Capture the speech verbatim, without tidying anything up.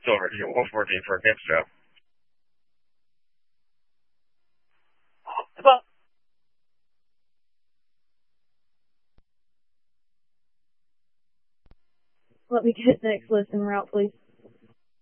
Silver, you one fourteen for a camp strap. Let me get next list en route, please.